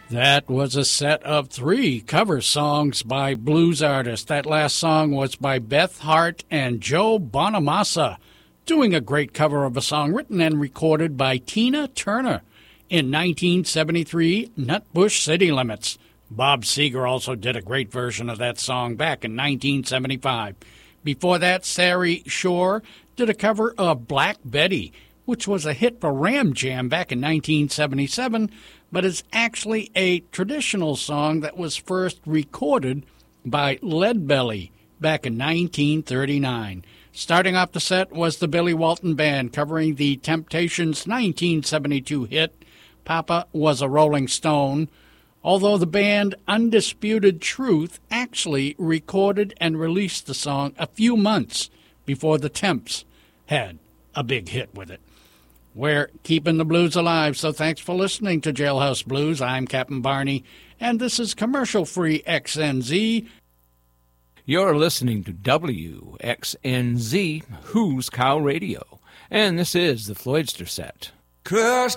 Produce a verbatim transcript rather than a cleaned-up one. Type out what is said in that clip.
That was a set of three cover songs by blues artists. That last song was by Beth Hart and Joe Bonamassa, doing a great cover of a song written and recorded by Tina Turner in nineteen seventy-three, Nutbush City Limits. Bob Seger also did a great version of that song back in nineteen seventy-five. Before that, Sari Shore did a cover of Black Betty, which was a hit for Ram Jam back in nineteen seventy-seven, but is actually a traditional song that was first recorded by Leadbelly back in nineteen thirty-nine. Starting off the set was the Billy Walton Band covering the Temptations' nineteen seventy-two hit, Papa Was a Rolling Stone, although the band Undisputed Truth actually recorded and released the song a few months before the Temps had a big hit with it. We're keeping the blues alive, so thanks for listening to Jailhouse Blues. I'm Captain Barney, and this is commercial-free X N Z. You're listening to W X N Z, Who's Cow Radio, and this is the Floydster Set. Crushed